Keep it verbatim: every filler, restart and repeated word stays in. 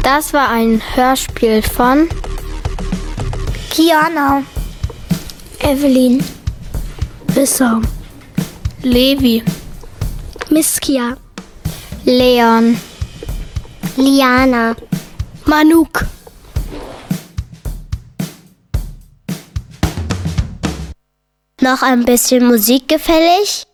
Das war ein Hörspiel von Kiana, Evelyn, Wissam, Levi, Miskia, Leon, Liana, Manuk. Noch ein bisschen Musik gefällig?